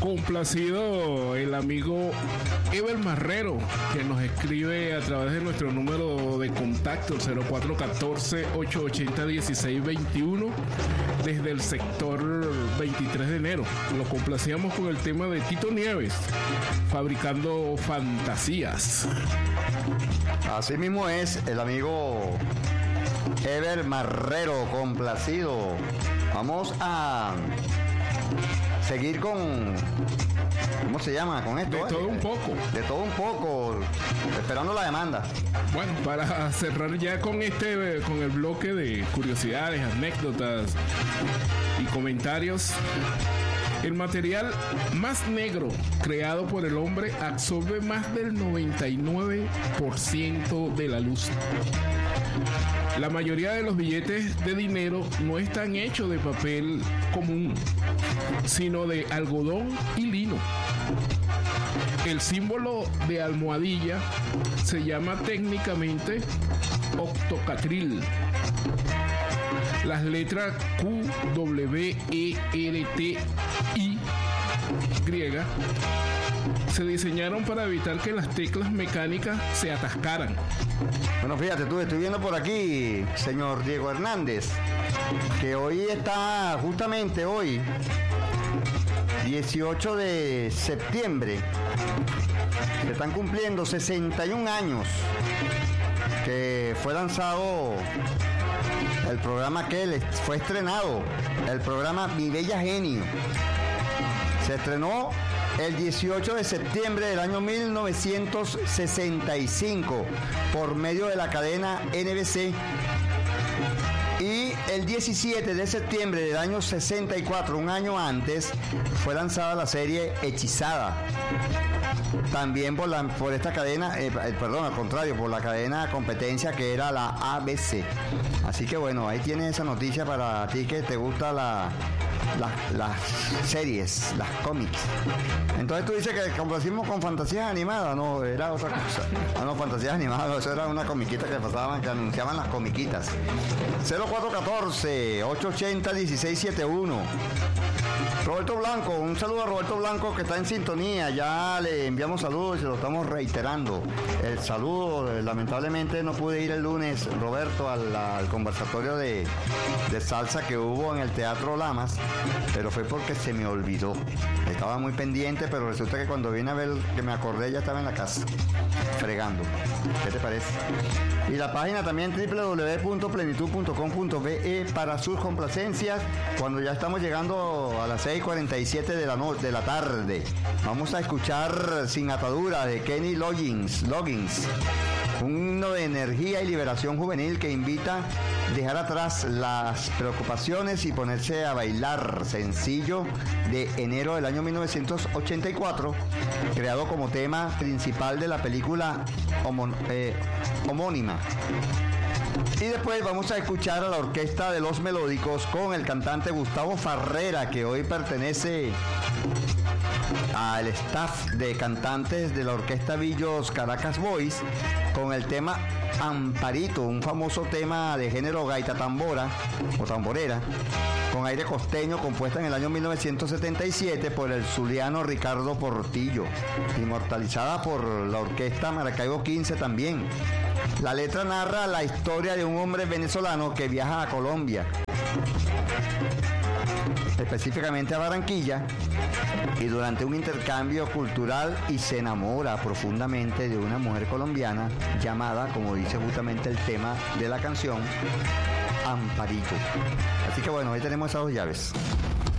Complacido el amigo Ever Marrero, que nos escribe a través de nuestro número de contacto 0414-880-1621 desde el sector 23 de enero. Lo complacíamos con el tema de Tito Nieves, Fabricando Fantasías. Así mismo es el amigo Ever Marrero, complacido. Vamos a seguir con, ¿cómo se llama? Con esto. De todo un poco. De todo un poco, esperando la demanda. Bueno, para cerrar ya con el bloque de curiosidades, anécdotas y comentarios. El material más negro creado por el hombre absorbe más del 99% de la luz. La mayoría de los billetes de dinero no están hechos de papel común, sino de algodón y lino. El símbolo de almohadilla se llama técnicamente octocatril. Las letras Q, W, E, R, T, I griega se diseñaron para evitar que las teclas mecánicas se atascaran. Bueno, fíjate tú, estoy viendo por aquí, señor Diego Hernández, que hoy está, justamente hoy, 18 de septiembre, se están cumpliendo 61 años que fue lanzado el programa que fue estrenado, el programa Mi Bella Genio. Se estrenó el 18 de septiembre del año 1965 por medio de la cadena NBC. Y el 17 de septiembre del año 64, un año antes, fue lanzada la serie Hechizada. También por esta cadena, al contrario, por la cadena competencia que era la ABC. Así que bueno, ahí tienes esa noticia para ti que te gusta las series, las cómics. Entonces tú dices que complacimos con fantasías animadas, no, era otra cosa. No, fantasías animadas, eso era una comiquita que pasaban, que anunciaban las comiquitas. 0414-880-1671. Roberto Blanco, un saludo a Roberto Blanco que está en sintonía, ya le enviamos saludos y se lo estamos reiterando. El saludo, lamentablemente no pude ir el lunes, Roberto, al conversatorio de salsa que hubo en el Teatro Lamas, pero fue porque se me olvidó. Estaba muy pendiente, pero resulta que cuando vine a ver que me acordé ya estaba en la casa, fregando. ¿Qué te parece? Y la página también www.plenitud.com.be para sus complacencias. Cuando ya estamos llegando a las 6:47 de la tarde, vamos a escuchar Sin Atadura de Kenny Loggins, un himno de energía y liberación juvenil que invita a dejar atrás las preocupaciones y ponerse a bailar. Sencillo de enero del año 1984, creado como tema principal de la película homónima. Y después vamos a escuchar a la Orquesta de los Melódicos con el cantante Gustavo Farrera, que hoy pertenece al staff de cantantes de la Orquesta Villos Caracas Boys, con el tema Amparito, un famoso tema de género gaita tambora o tamborera, con aire costeño, compuesta en el año 1977 por el zuliano Ricardo Portillo, inmortalizada por la Orquesta Maracaibo 15 también. La letra narra la historia de un hombre venezolano que viaja a Colombia, específicamente a Barranquilla, y durante un intercambio cultural y se enamora profundamente de una mujer colombiana llamada, como dice justamente el tema de la canción, Amparito. Así que bueno, ahí tenemos esas dos llaves.